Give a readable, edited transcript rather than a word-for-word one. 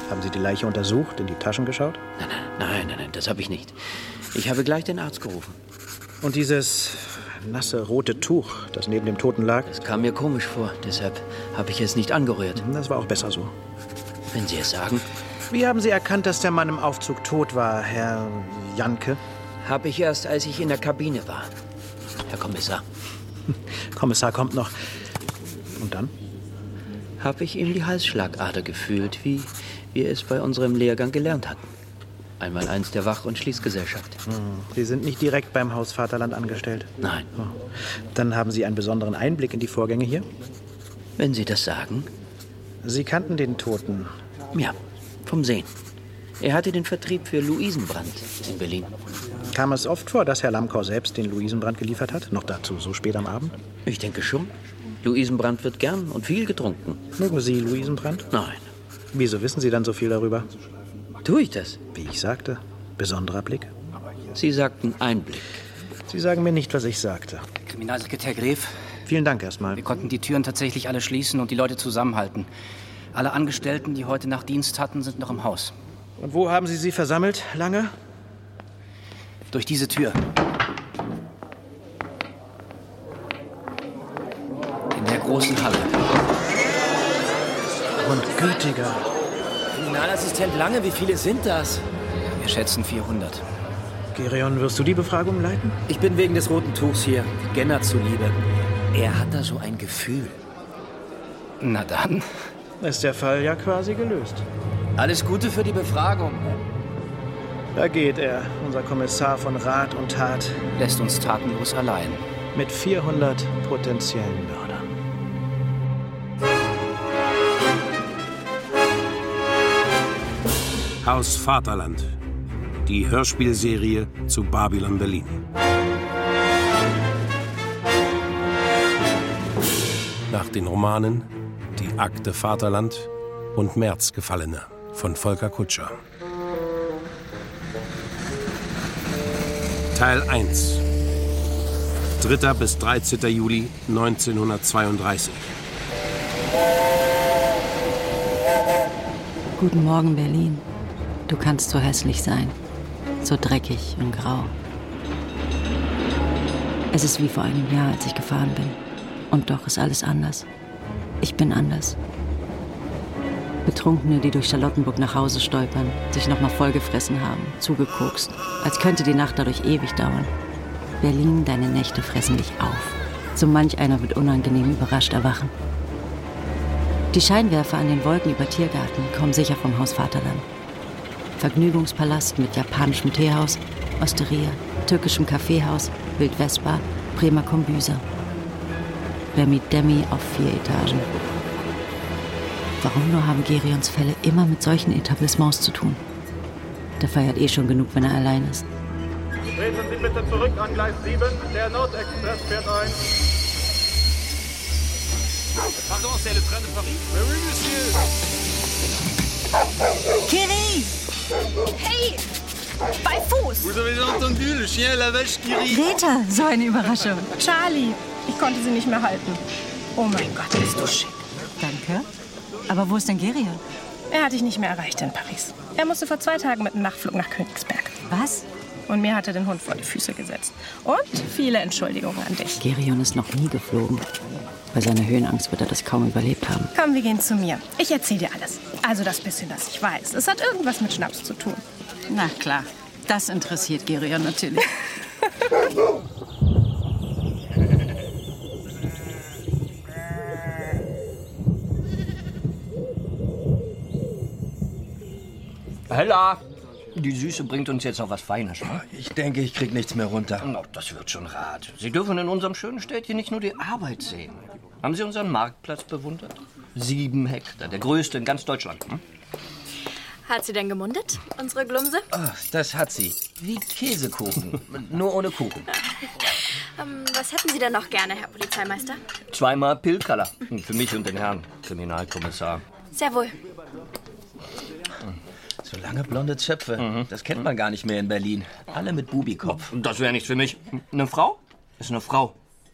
Haben Sie die Leiche untersucht, in die Taschen geschaut? Nein, das habe ich nicht. Ich habe gleich den Arzt gerufen. Und dieses nasse rote Tuch, das neben dem Toten lag? Das kam mir komisch vor, deshalb habe ich es nicht angerührt. Das war auch besser so. Wenn Sie es sagen. Wie haben Sie erkannt, dass der Mann im Aufzug tot war, Herr Janke? Habe ich erst, als ich in der Kabine war. Herr Kommissar. Kommissar kommt noch. Und dann? Habe ich ihm die Halsschlagader gefühlt, wie wir es bei unserem Lehrgang gelernt hatten. Einmal eins der Wach- und Schließgesellschaft. Sie sind nicht direkt beim Haus Vaterland angestellt? Nein. Dann haben Sie einen besonderen Einblick in die Vorgänge hier? Wenn Sie das sagen. Sie kannten den Toten? Ja, vom Sehen. Er hatte den Vertrieb für Luisenbrand in Berlin. Kam es oft vor, dass Herr Lamkau selbst den Luisenbrand geliefert hat? Noch dazu so spät am Abend? Ich denke schon. Luisenbrand wird gern und viel getrunken. Mögen Sie Luisenbrand? Nein. Wieso wissen Sie dann so viel darüber? Tue ich das? Wie ich sagte, besonderer Blick. Sie sagten Einblick. Sie sagen mir nicht, was ich sagte. Kriminalsekretär Gref. Vielen Dank erstmal. Wir konnten die Türen tatsächlich alle schließen und die Leute zusammenhalten. Alle Angestellten, die heute Nacht Dienst hatten, sind noch im Haus. Und wo haben Sie sie versammelt? Lange? Durch diese Tür. In der großen Halle. Und gütiger. Kriminalassistent Lange, wie viele sind das? Wir schätzen 400. Gerion, wirst du die Befragung leiten? Ich bin wegen des roten Tuchs hier, Genner zuliebe. Er hat da so ein Gefühl. Na dann. Ist der Fall ja quasi gelöst. Alles Gute für die Befragung. Da geht er, unser Kommissar von Rat und Tat. Lässt uns tatenlos allein. Mit 400 potenziellen Mördern. Haus Vaterland. Die Hörspielserie zu Babylon Berlin. Nach den Romanen Die Akte Vaterland und Märzgefallene von Volker Kutscher. Teil 1. 3. bis 13. Juli 1932. Guten Morgen, Berlin. Du kannst so hässlich sein, so dreckig und grau. Es ist wie vor einem Jahr, als ich gefahren bin. Und doch ist alles anders. Ich bin anders. Betrunkene, die durch Charlottenburg nach Hause stolpern, sich nochmal vollgefressen haben, zugekokst, als könnte die Nacht dadurch ewig dauern. Berlin, deine Nächte fressen dich auf. So manch einer wird unangenehm überrascht erwachen. Die Scheinwerfer an den Wolken über Tiergarten kommen sicher vom Haus Vaterland. Vergnügungspalast mit japanischem Teehaus, Osteria, türkischem Kaffeehaus, Wildwestbar, Bremer Kombüse. Remi-Demi auf 4 Etagen. Warum nur haben Gerions Fälle immer mit solchen Etablissements zu tun? Der feiert eh schon genug, wenn er allein ist. Treten Sie bitte zurück an Gleis 7. Der Nordexpress fährt ein. Pardon, c'est le train de Paris? Oui, monsieur. Kiri! Hey! Bei Fuß! Vous avez entendu, le chien la vache qui rit. Greta, so eine Überraschung. Charlie, ich konnte sie nicht mehr halten. Oh mein Gott, bist du schick. Danke. Aber wo ist denn Gerion? Er hat dich nicht mehr erreicht in Paris. Er musste vor 2 Tagen mit einem Nachtflug nach Königsberg. Was? Und mir hat er den Hund vor die Füße gesetzt. Und viele Entschuldigungen an dich. Gerion ist noch nie geflogen. Bei seiner Höhenangst wird er das kaum überlebt haben. Komm, wir gehen zu mir. Ich erzähle dir alles. Also das bisschen, das ich weiß. Es hat irgendwas mit Schnaps zu tun. Na klar, das interessiert Gerion natürlich. Hella! Die Süße bringt uns jetzt noch was Feines, ne? Ich denke, ich krieg nichts mehr runter. Oh, das wird schon Rat. Sie dürfen in unserem schönen Städtchen nicht nur die Arbeit sehen. Haben Sie unseren Marktplatz bewundert? 7 Hektar, der größte in ganz Deutschland. Hm? Hat sie denn gemundet, unsere Glumse? Oh, das hat sie. Wie Käsekuchen, nur ohne Kuchen. Was hätten Sie denn noch gerne, Herr Polizeimeister? 2-mal Pillkaller. Für mich und den Herrn Kriminalkommissar. Sehr wohl. So lange blonde Zöpfe, das kennt man gar nicht mehr in Berlin. Alle mit Bubikopf. Das wäre nichts für mich. Eine Frau ist eine Frau.